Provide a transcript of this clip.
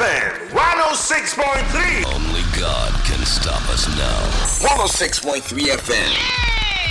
FM 106.3. Only God can stop us now. 106.3 FM.